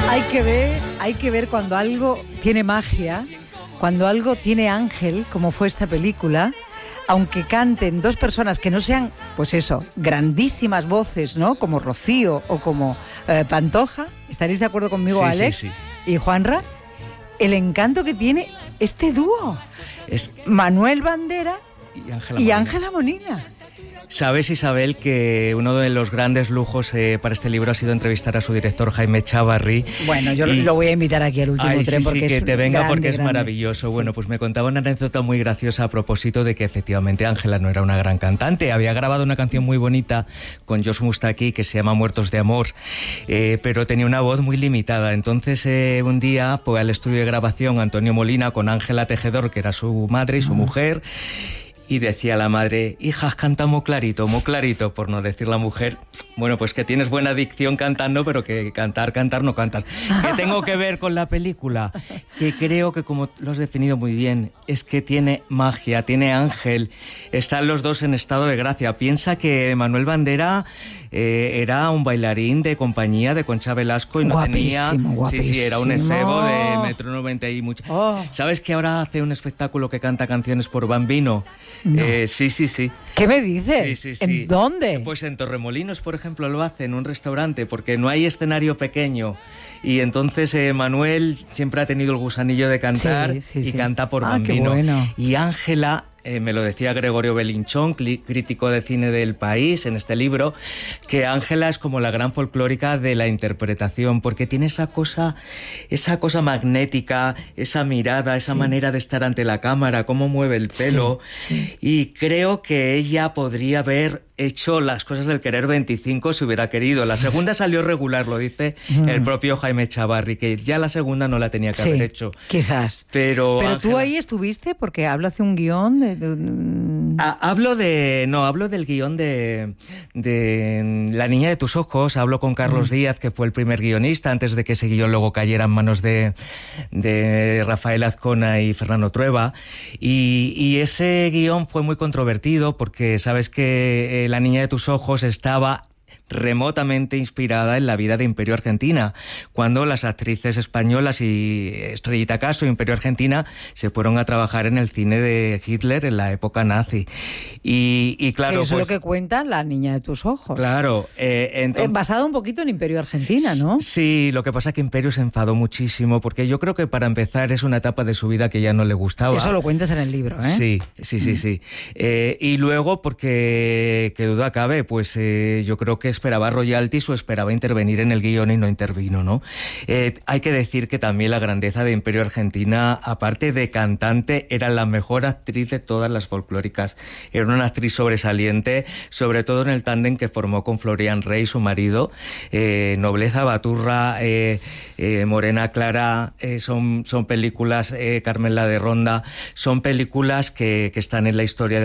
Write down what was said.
Hay que ver cuando algo tiene magia, cuando algo tiene ángel, como fue esta película, aunque canten dos personas que no sean, pues eso, grandísimas voces, ¿no? Como Rocío o como Pantoja. ¿Estaréis de acuerdo conmigo, sí, Alex? Sí. Y Juanra, el encanto que tiene este dúo. Es Manuel Bandera y Ángela Molina. Sabes, Isabel, que uno de los grandes lujos para este libro ha sido entrevistar a su director, Jaime Chávarri. Bueno, yo lo voy a invitar aquí al último tren porque que es te venga grande, porque es grande. maravilloso. Sí. Bueno, pues me contaba una anécdota muy graciosa a propósito de que efectivamente Ángela no era una gran cantante. Había grabado una canción muy bonita con Josh Mustaki que se llama Muertos de Amor, pero tenía una voz muy limitada. Entonces un día fue al estudio de grabación Antonio Molina con Ángela Tejedor, que era su madre y su mujer. Y decía la madre, hija, canta muy clarito, por no decir la mujer. Bueno, pues que tienes buena dicción cantando, pero que cantar no cantan. ¿Qué tengo que ver con la película? Que creo que, como lo has definido muy bien, es que tiene magia, tiene ángel. Están los dos en estado de gracia. Piensa que Manuel Bandera era un bailarín de compañía de Concha Velasco y no tenía... Guapísimo. Sí, era un efebo de 1,90 m y mucho. ¿Sabes que ahora hace un espectáculo que canta canciones por Bambino? No. Sí. ¿Qué me dices? Sí. ¿En dónde? Pues en Torremolinos, por ejemplo, lo hace en un restaurante porque no hay escenario pequeño. Y entonces Manuel siempre ha tenido el gusanillo de cantar y canta por Bambino. Qué bueno. Y Ángela... me lo decía Gregorio Belinchón, crítico de cine del País, en este libro, que Ángela es como la gran folclórica de la interpretación, porque tiene esa cosa magnética, esa mirada, esa manera de estar ante la cámara, cómo mueve el pelo. Sí. Y creo que ella podría haber hecho Las cosas del querer 25 si hubiera querido. La segunda salió regular, lo dice el propio Jaime Chávarri, que ya la segunda no la tenía que haber hecho. Quizás. Pero Ángela... tú ahí estuviste porque hablo hace un guión hablo del guión de La niña de tus ojos. Hablo con Carlos Díaz, que fue el primer guionista, antes de que ese guión luego cayera en manos de Rafael Azcona y Fernando Trueba. Y ese guión fue muy controvertido porque sabes que La niña de tus ojos estaba remotamente inspirada en la vida de Imperio Argentina, cuando las actrices españolas y Estrellita Castro y Imperio Argentina se fueron a trabajar en el cine de Hitler en la época nazi. Y claro, que es lo que cuenta La niña de tus ojos. Claro. Basado un poquito en Imperio Argentina, ¿no? Sí, lo que pasa es que Imperio se enfadó muchísimo, porque yo creo que para empezar es una etapa de su vida que ya no le gustaba. Eso lo cuentas en el libro, ¿eh? Sí. Y luego, porque qué duda cabe, pues yo creo que esperaba royalties o esperaba intervenir en el guión y no intervino, ¿no? Hay que decir que también la grandeza de Imperio Argentina, aparte de cantante, era la mejor actriz de todas las folclóricas. Era una actriz sobresaliente, sobre todo en el tándem que formó con Florian Rey, su marido. Nobleza Baturra, Morena Clara, son películas, Carmen la de Ronda, son películas que están en la historia de